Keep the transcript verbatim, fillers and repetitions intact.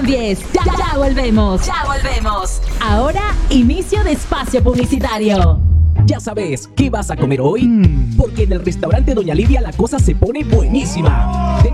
cambies. Ya, ya volvemos. Ya volvemos. Ahora, inicio de espacio publicitario. ¿Ya sabes qué vas a comer hoy? Mm. Porque en el restaurante Doña Lidia la cosa se pone buenísima.